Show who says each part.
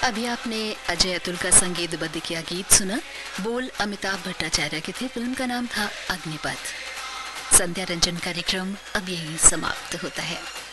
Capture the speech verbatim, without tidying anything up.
Speaker 1: अभी आपने अजय अतुल का संगीतबद्ध किया गीत सुना। बोल अमिताभ भट्टाचार्य के थे। फिल्म का नाम था अग्निपथ। संध्या रंजन कार्यक्रम अब यहीं समाप्त होता है।